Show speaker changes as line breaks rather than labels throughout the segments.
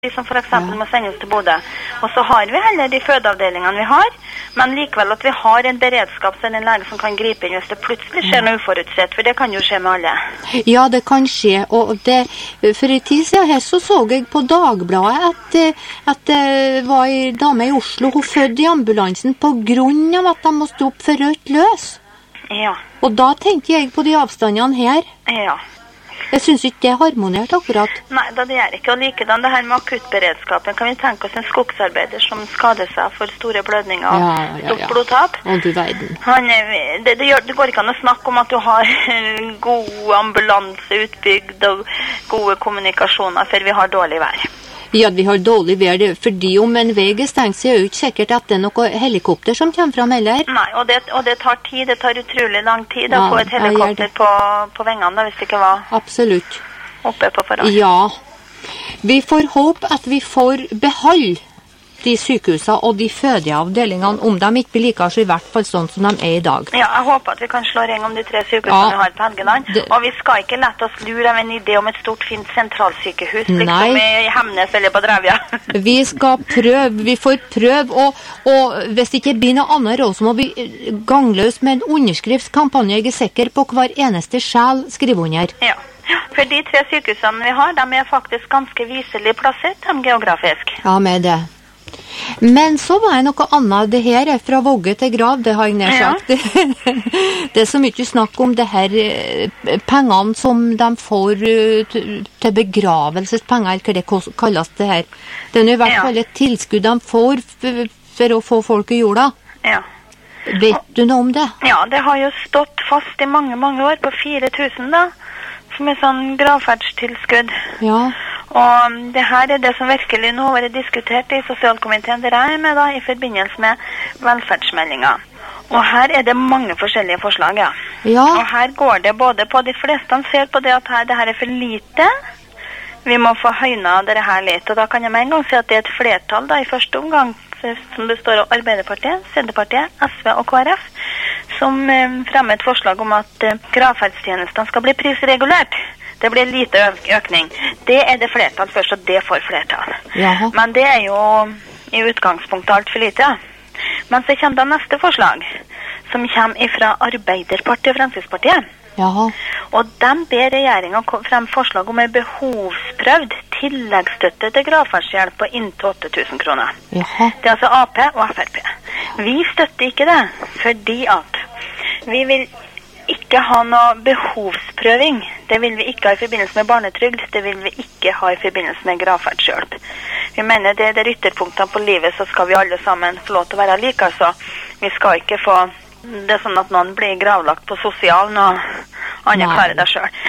de som for eksempel må sendes til Bodø. Og så har vi heller de fødeavdelingene vi har, men likevel at vi har en beredskap så en lege som kan gripe inn hvis det plutselig skjer noe uforutsett, for det kan jo skje med alle.
Ja, det kan skje, og for en tid siden her så jeg på Dagbladet at det var en dame i Oslo, hun fødte i ambulansen på grunn av at de må stå opp for rødt løs.
Ja.
Og da tenkte jeg på de avstandene her.
Ja.
Jeg synes ikke det er harmonert akkurat.
Nei, det gjør ikke. Og likedan det her med akuttberedskapen, kan vi tenke oss en skogsarbeider som skader seg for store blødninger og stort blodtap.
Og du verden.
Det går ikke an å snakke om at du har god ambulanse utbygd og gode kommunikasjoner, for vi har dårlig vær.
Ja, vi har dårlig vær, fordi om en vei er stengt, så er det jo ikke sikkert at det er noe helikopter som kommer frem heller.
Nei, og det tar tid, det tar utrolig lang tid å få et helikopter på vengene, da, hvis det ikke var
absolutt
oppe på forhånd.
Ja, vi får håpe at vi får beholde de sykehusene og de fødeavdelingene, om de ikke blir like så i hvert fall sånn som de er i dag.
Ja, jeg håper at vi kan slå ring om de 3 sykehusene vi har på Helgeland, og vi skal ikke lette oss lure av en idé om et stort, fint sentralsykehus, liksom i Hemnes eller på Drevja.
Vi skal prøve, vi får prøve, og hvis det ikke blir noe annet råd, så må vi gangløs med en underskriftskampanje, jeg er sikker på hver eneste sjel skriver under.
Ja. For de 3 sykehusene vi har, de er faktisk ganske viselig plassert, de geografisk.
Ja, med det. Men så var det noe annet. Det her er fra vogge til grav, det har jeg nær sagt. Ja. Det er så mye snakk om det her pengene som de får til begravelsespenger, eller hva det kalles det her. Det er i hvert fall et tilskudd de får for å få folk i jorda.
Ja.
Vet du noe om det?
Ja, det har jo stått fast i mange, mange år på 4.000 da, som er sånn gravferdstilskudd.
Ja.
Og det her er det som virkelig nå har vært diskutert i sosialkomiteen der jeg er med da, i forbindelse med velferdsmeldingen. Og her er det mange forskjellige forslag, ja. Og her går det både på de fleste ser på det at det her er for lite. Vi må få høyna det her litt, og da kan jeg med en gang si at det er et flertall da, i første omgang, som består av Arbeiderpartiet, Senterpartiet, SV og KrF, som fremmer et forslag om at gravferdstjenestene skal bli prisregulert. Det blir lite økning. Det er det flertall først, og det får flertall.
Jaha.
Men det er jo i utgangspunktet alt for lite. Men så kommer da neste forslag, som kommer fra Arbeiderpartiet og Fremskrittspartiet.
Jaha.
Og de ber regjeringen frem forslag om en behovsprøvd tilleggsstøtte til gravferdshjelp på inntil 8.000 kroner.
Jaha.
Det er altså AP og FRP. Vi støtter ikke det, fordi at vi vil ikke ha noe behovsprøving. Det vil vi ikke ha i forbindelse med barnetrygd. Det vil vi ikke ha i forbindelse med gravferdshjelp. Vi mener det er det ytterpunktene på livet, så skal vi alle sammen få lov til å være like. Altså. Vi skal ikke få det sånn at noen blir gravlagt på sosialen og andre klarer det selv.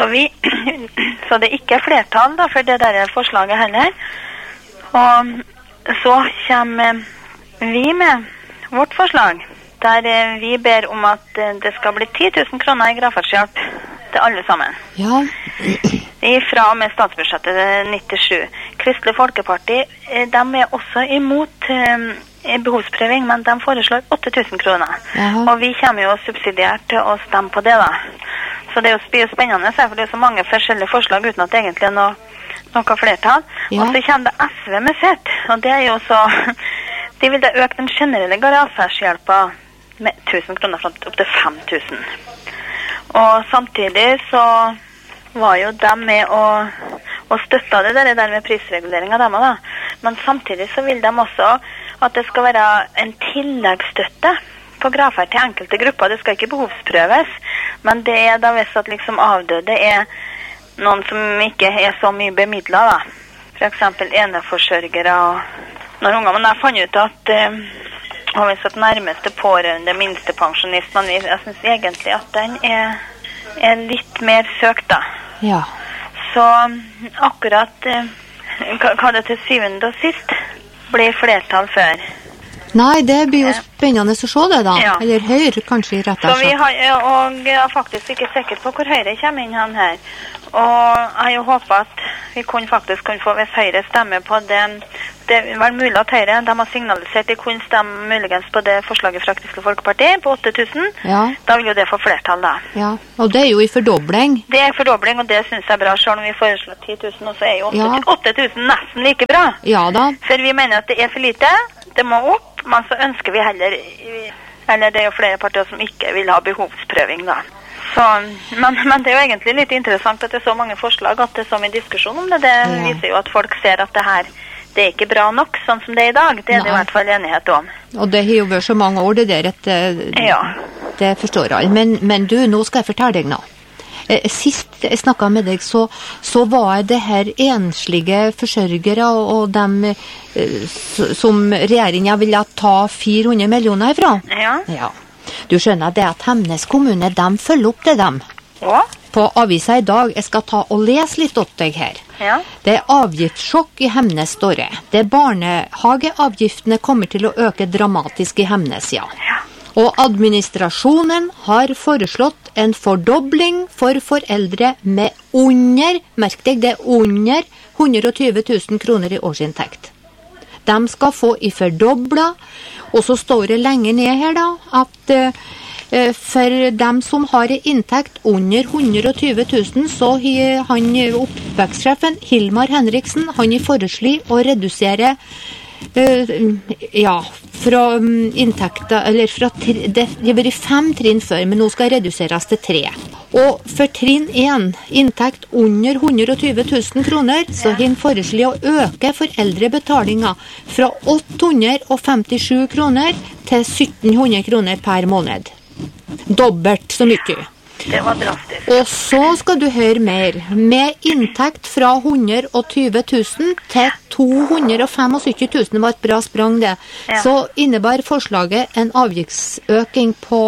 Så det er ikke flertall da, for det der forslaget heller. Og så kommer vi med vårt forslag, der vi ber om at det skal bli 10.000 kroner i gravferdshjelp til alle sammen.
Ja.
Fra og med statsbudsjettet 97. Kristelig Folkeparti, de er også imot behovsprøving, men de foreslår 8.000 kroner.
Jaha.
Og vi kommer jo subsidiært til å stemme på det da. Så det er jo spennende, for det er så mange forskjellige forslag uten at det egentlig er noe flertall. Ja. Og så kommer det SV med sitt, og det er jo så... De vil da øke den generelle gravferdshjelpa med 1.000 kroner frem til opp til 5.000. Og samtidig så var jo de med og støtta det der med prisregulering av dem da. Men samtidig så vil de også at det skal være en tilleggsstøtte på gravferd til enkelte grupper. Det skal ikke behovsprøves, men det er da hvis at liksom avdøde er noen som ikke er så mye bemidlet da. For eksempel eneforsørgere og når ungene der fant ut at hvis at nærmeste pårørende minstepensjonist, men jeg synes egentlig at den er litt mer søkt da.
Ja.
Så akkurat hva det til syvende og sist blir flertall før.
Nei, det blir jo spennende å se det da. Ja. Eller Høyre kanskje rett og slett.
Og jeg er faktisk ikke sikker på hvor Høyre kommer inn her. Og jeg håper at vi faktisk kunne få, hvis Høyre stemmer på det det var mulig at Høyre, de har signalisert de kunne stemme muligens på det forslaget fra Kristelig Folkeparti på 8.000.
Ja.
Da vil jo det få flertall da.
Ja, og det er jo i fordobling.
Det er fordobling, og det synes jeg er bra. Selv om vi foreslår 10.000, og så er jo 8.000 nesten like bra.
Ja da.
For vi mener at det er for lite, det må opp, men så ønsker vi heller, eller det er jo flere partier som ikke vil ha behovsprøving da. Så, men det er jo egentlig litt interessant at det er så mange forslag, at det er så mye diskusjon om det. Det viser jo at folk ser at det her, det er ikke bra nok sånn som det er i dag. Det er det i hvert fall enighet om.
Og det har jo vært så mange år det der, det forstår alle. Men du, nå skal jeg fortelle deg nå. Sist jeg snakket med deg, så var det her enslige forsørgere og dem som regjeringen ville ta 400 millioner ifra. Ja. Du skjønner det at Hemnes kommune, de følger opp det dem.
Ja.
På avisa i dag, jeg skal ta og lese litt åt deg her.
Ja.
Det er avgiftssjokk i Hemnes, står det. Det barnehageavgiftene kommer til å øke dramatisk i Hemnes, ja. Og administrasjonen har foreslått en fordobling for foreldre med under, merk deg, det er under 120 000 kroner i årsinntekt. De skal få i fordobla, og så står det lenger ned her da, at for dem som har en inntekt under 120 000, så har han oppvekstsjefen Hilmar Henriksen, han har foreslått å redusere fra inntekter, eller fra, det har vært 5 trinn før, men nå skal det reduseres til 3. Og for trinn 1, inntekt under 120 000 kroner, så har han foreslått å øke foreldrebetalinga fra 857 kroner til 1700 kroner per måned. Dobbelt så mye.
Det var drastisk.
Og så skal du høre mer. Med inntekt fra 120 000 til 275 000 var et bra sprang det. Ja. Så innebar forslaget en avgiftsøking på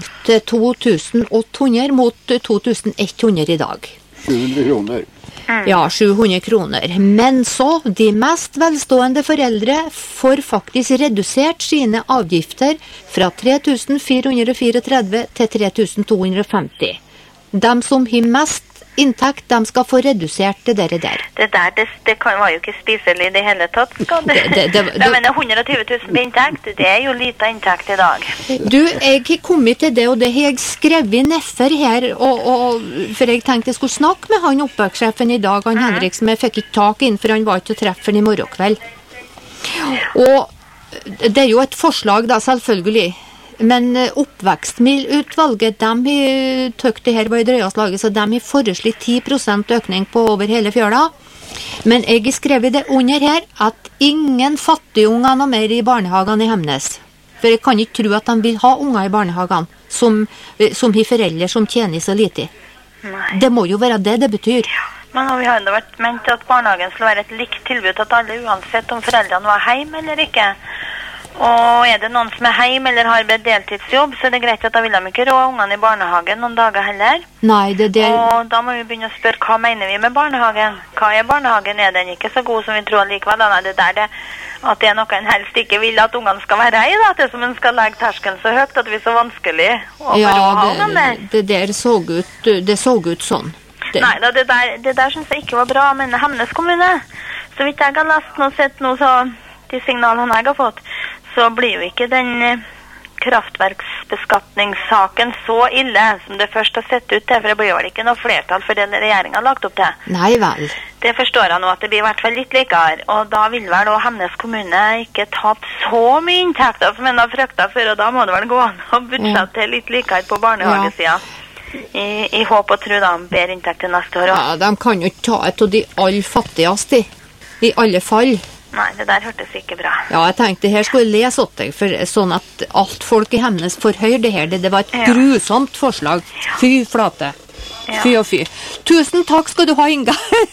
2800 mot 2100 i dag.
700 kroner.
Ja, 700 kroner. Men så, de mest velstående foreldre får faktisk redusert sine avgifter fra 3434 til 3250. De som har mest inntekt, de skal få redusert det der.
Det var jo ikke spiselig i det hele tatt. Jeg mener 120 000 på inntekt, det er jo lite inntekt i dag.
Du, jeg har kommet til det, og det har jeg skrevet nedfor her, for jeg tenkte jeg skulle snakke med han oppvekssjefen i dag, han Henrik, som jeg fikk ikke tak inn, for han var ikke å treffe han i morgen kveld. Og det er jo et forslag da, selvfølgelig. Men oppvekstmiddelutvalget, de har tøkt det her var i drøyaslaget, så de har foreslått 10% økning på over hele fjøla. Men jeg har skrevet det under her at ingen fattige unger noe mer i barnehagene i Hemnes. For jeg kan ikke tro at de vil ha unger i barnehagene som har foreldre som tjener så lite.
Nei.
Det må jo være det betyr.
Ja. Men vi har jo vært ment at barnehagen skulle være et likt tilbud til alle, uansett om foreldrene var hjemme eller ikke. Og er det noen som er hjemme eller har deltidsjobb, så er det greit at da vil de ikke rå ungene i barnehagen noen dager heller.
Nei, det...
Og da må vi begynne å spørre, hva mener vi med barnehagen? Hva er barnehagen? Er den ikke så god som vi tror likevel? Nei, det at det er noe en helst ikke vil at ungene skal være i, da. At det som en skal legge terskelen så høyt, at det blir så vanskelig å ha ungene der.
Det der så ut sånn.
Nei, det der synes jeg ikke var bra, men Hemnes kommune, så vidt jeg har lest og sett nå, så de signalene jeg har fått, så blir jo ikke den kraftverksbeskatningssaken så ille som det først har sett ut til, for det blir jo ikke noe flertall for det regjeringen har lagt opp til.
Nei vel.
Det forstår jeg nå, at det blir i hvert fall litt likere, og da vil vel også Hemnes kommune ikke tape så mye inntekter som en har fryktet før, og da må det vel gå an å budsjette litt likere på barnehagesiden. I håp og tro da, bedre inntekt til neste år også.
Ja, de kan jo ikke ta et av de aller fattigste, i alle fall.
Nei, det der hørtes ikke bra.
Ja, jeg tenkte her skulle jeg lese åt deg, for sånn at alt folk i Hemnes får høre det her. Det var et grusomt forslag. Fy flate. Fy og fy. Tusen takk skal du ha, Inga,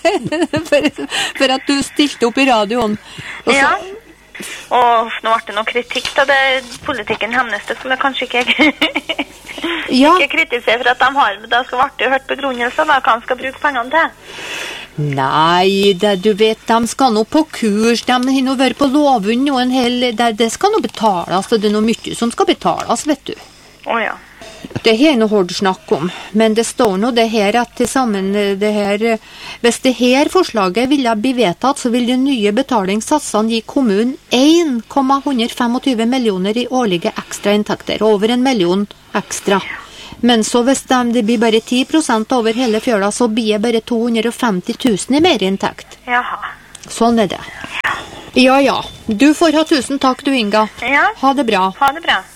for at du stilte opp i radioen.
Ja, og nå ble det noe kritikk av det politikken Hemnes. Det skulle jeg kanskje ikke ikke kritisere for at de har, men det skal være hørt begrunnelser da, hva de skal bruke pengene til.
Nei, du vet, de skal nå på kurs, de har nå vært på lovund, det skal nå betales, og det er nå mye som skal betales, vet du.
Åja.
Det har jeg nå hørt snakk om, men det står nå det her at til sammen det her, hvis det her forslaget ville bli vedtatt, så vil de nye betalingssatsene gi kommunen 1,125 millioner i årlige ekstra inntekter, over 1 million ekstra. Men så hvis det blir bare 10% over hele fjøla, så blir det bare 250 000 i mer inntekt.
Jaha.
Sånn det. Ja. Du får ha tusen takk du, Inga.
Ja.
Ha det bra.
Ha det bra.